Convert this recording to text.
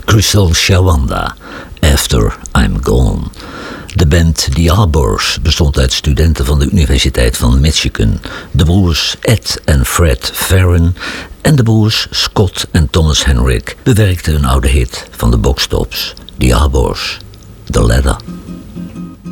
Crystal Shawanda, After I'm Gone. De band The Arbors bestond uit studenten van de Universiteit van Michigan, de broers Ed en Fred Farron en de broers Scott en Thomas Henrik bewerkten een oude hit van de Box Tops, The Arbors, The Ladder.